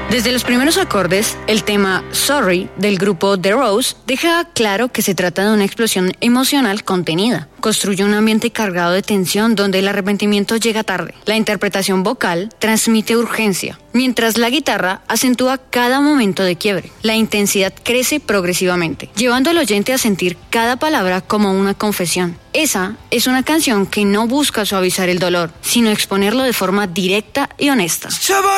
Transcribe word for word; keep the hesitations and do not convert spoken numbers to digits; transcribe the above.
Desde los primeros acordes, el tema Sorry del grupo The Rose deja claro que se trata de una explosión emocional contenida. Construye un ambiente cargado de tensión donde el arrepentimiento llega tarde. La interpretación vocal transmite urgencia, mientras la guitarra acentúa cada momento de quiebre. La intensidad crece progresivamente, llevando al oyente a sentir cada palabra como una confesión. Esa es una canción que no busca suavizar el dolor, sino exponerlo de forma directa y honesta.